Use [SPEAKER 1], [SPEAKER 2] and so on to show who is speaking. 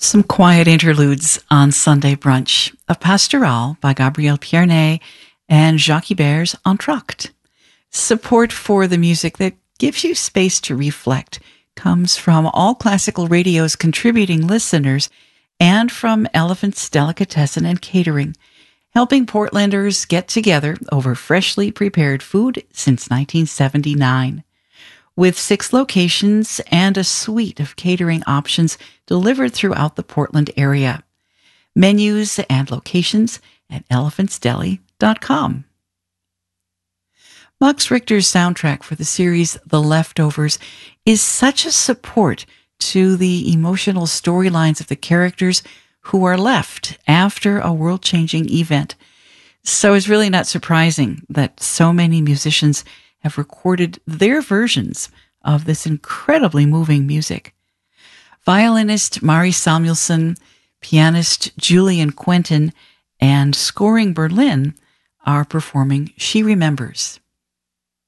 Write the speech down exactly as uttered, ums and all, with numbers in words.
[SPEAKER 1] Some quiet interludes on Sunday Brunch of Pastoral by Gabriel Pierney and Jacques Ibert's Entr'acte. Support for the music that gives you space to reflect comes from All Classical Radio's contributing listeners and from Elephant's Delicatessen and Catering, helping Portlanders get together over freshly prepared food since nineteen seventy-nine. With six locations and a suite of catering options delivered throughout the Portland area. Menus and locations at elephants deli dot com. Max Richter's soundtrack for the series The Leftovers is such a support to the emotional storylines of the characters who are left after a world-changing event. So it's really not surprising that so many musicians have recorded their versions of this incredibly moving music. Violinist Mari Samuelson, pianist Julian Quentin, and Scoring Berlin are performing She Remembers.